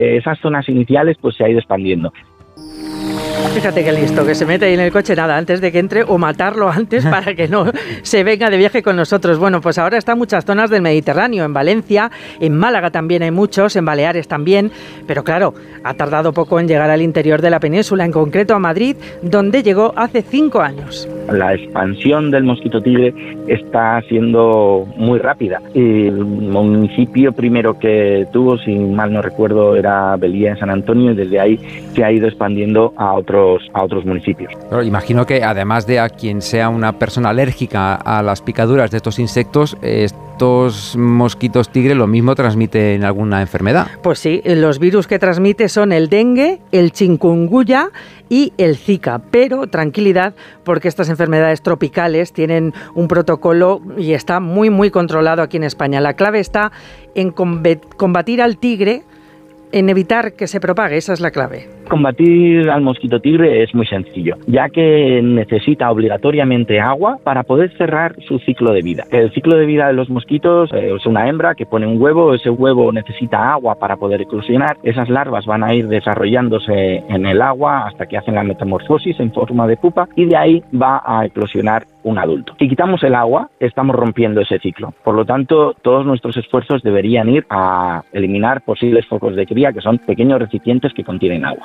esas zonas iniciales pues se ha ido expandiendo. Fíjate qué listo, que se mete ahí en el coche nada antes de que entre o matarlo antes para que no se venga de viaje con nosotros. Bueno, pues ahora está en muchas zonas del Mediterráneo, en Valencia, en Málaga también hay muchos, en Baleares también, pero claro, ha tardado poco en llegar al interior de la península, en concreto a Madrid, donde llegó hace 5 años. La expansión del mosquito tigre está siendo muy rápida. El municipio primero que tuvo, si mal no recuerdo, era Belía de San Antonio, y desde ahí se ha ido expandiendo a otros municipios. Pero imagino que además de a quien sea una persona alérgica a las picaduras de estos insectos, estos mosquitos tigre lo mismo transmiten alguna enfermedad. Pues sí, los virus que transmite son el dengue, el chikungunya y el Zika, pero tranquilidad porque estas enfermedades tropicales tienen un protocolo y está muy muy controlado aquí en España. La clave está en combatir al tigre, en evitar que se propague, esa es la clave. Combatir al mosquito tigre es muy sencillo, ya que necesita obligatoriamente agua para poder cerrar su ciclo de vida. El ciclo de vida de los mosquitos es una hembra que pone un huevo, ese huevo necesita agua para poder eclosionar, esas larvas van a ir desarrollándose en el agua hasta que hacen la metamorfosis en forma de pupa y de ahí va a eclosionar un adulto. Si quitamos el agua, estamos rompiendo ese ciclo. Por lo tanto, todos nuestros esfuerzos deberían ir a eliminar posibles focos de cría, que son pequeños recipientes que contienen agua.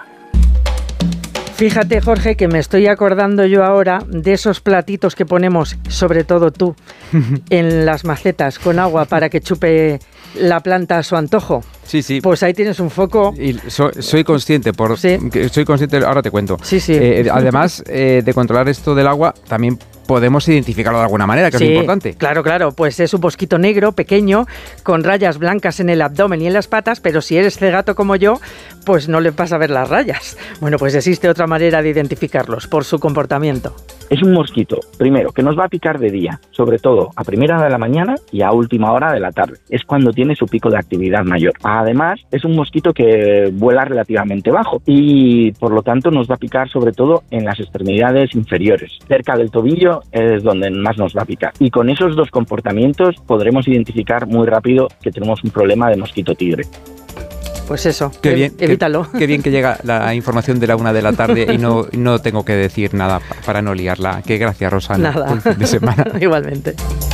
Fíjate, Jorge, que me estoy acordando yo ahora de esos platitos que ponemos, sobre todo tú, en las macetas con agua para que chupe la planta a su antojo. Sí, sí. Pues ahí tienes un foco. Y soy consciente, soy consciente, ahora te cuento. Sí, sí. Además de controlar esto del agua, también podemos identificarlo de alguna manera, que es importante. Claro, pues es un mosquito negro, pequeño, con rayas blancas en el abdomen y en las patas, pero si eres cegato como yo, pues no le vas a ver las rayas. Bueno, pues existe otra manera de identificarlos, por su comportamiento. Es un mosquito, primero, que nos va a picar de día, sobre todo a primera hora de la mañana y a última hora de la tarde. Es cuando tiene su pico de actividad mayor. Además, es un mosquito que vuela relativamente bajo y, por lo tanto, nos va a picar sobre todo en las extremidades inferiores. Cerca del tobillo es donde más nos va a picar. Y con esos dos comportamientos podremos identificar muy rápido que tenemos un problema de mosquito tigre. Pues eso, qué bien, evítalo. Qué bien que llega la información de la 1 de la tarde y no tengo que decir nada para no liarla. Qué gracias, Rosana. Nada. Buen fin de semana. Igualmente.